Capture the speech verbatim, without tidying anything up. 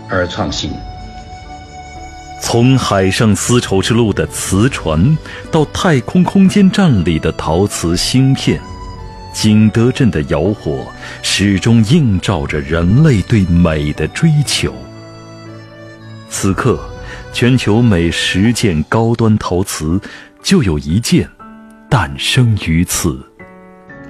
而创新。 从海上丝绸之路的瓷船到太空空间站里的陶瓷芯片，景德镇的窑火始终映照着人类对美的追求。此刻，全球每十件高端陶瓷就有一件诞生于此。